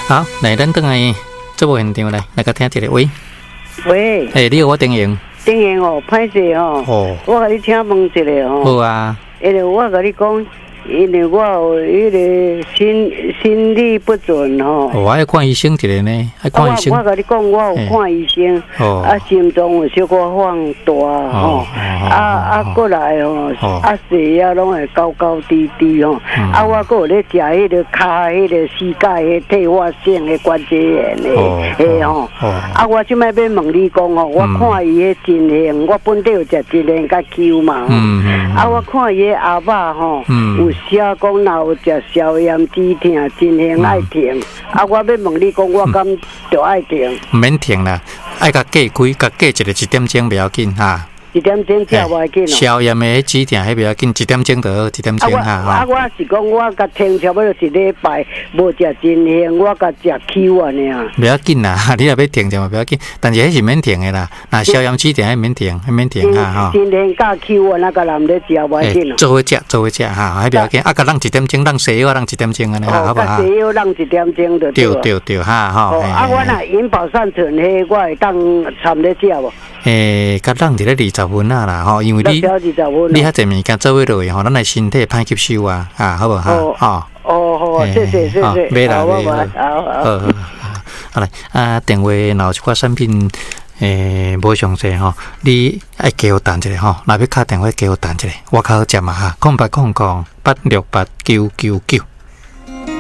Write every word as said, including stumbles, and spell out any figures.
好，来，咱等来这部现场来，来个听一个喂。 喂， 诶，你好，我丁英。 丁英哦，歹势哦。哦。我甲你请问一下哦。 好啊。 因为我甲你讲，因为我有迄个心心力不准吼。 哦，我要看医生一个呢，要看医生。 我我甲你讲，我有看医生。哦。啊，心脏有小可放大吼。哦。啊啊，过来吼，啊血压拢会高高低低吼。啊，我搁有咧食迄个骹迄个膝盖迄退化性的关节炎的，嘿吼。哦。啊，我即摆要问你讲哦，我看伊迄真兴，我本地有食真兴甲 Q 嘛。嗯嗯。啊，我看伊迄阿爸吼，有写讲若有食消炎止痛，真兴爱停。啊，我要问你讲，我敢着爱停？ 唔免停啦，爱甲隔开，甲隔一个一点钟不要紧哈。 一点钟食袂要紧哦。 消炎的迄止痛迄不要紧，一点钟就好，一点钟哈。 啊，我是讲我甲停差不多一礼拜，无食真兴，我甲食 Q 啊尔。 不要紧啦，你若要停就嘛不要紧，但是迄是免停的啦。那消炎止痛迄免停，迄免停哈吼。 真兴甲 Q 啊，那个人咧食袂紧哦。 做伙食，做伙食哈，迄不要紧。啊，甲人一点钟，人西药人一点钟安尼好不好？ 西药人一点钟就对对对哈吼。 啊，我若饮保善存迄，我会当掺咧食无？ 诶，甲人伫咧二十分啊啦吼，因为你你遐侪物件做伙落去吼，咱的身体歹吸收啊，啊，好无哈？ 哦哦好，谢谢谢谢， 没啦没啦，好好好， 好来啊，电话若有一寡产品诶无详细吼，你爱加我等一下吼，若要敲电话加我等一下，我较好接嘛哈，空八空空八六八九九九。